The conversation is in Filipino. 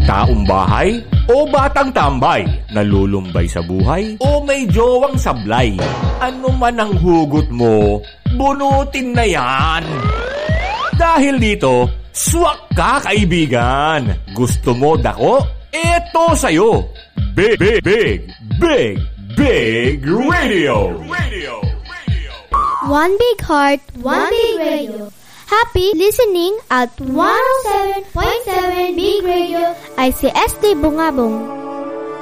Taong bahay o batang tambay, nalulumbay sa buhay o may jowang sablay. Ano man ang hugot mo, bunutin na yan. Dahil dito, swak ka kaibigan. Gusto mo dako? Eto sa'yo. Big Radio. One big heart, one big radio. Happy listening at 107.7 Big Radio ICSD Bungabong.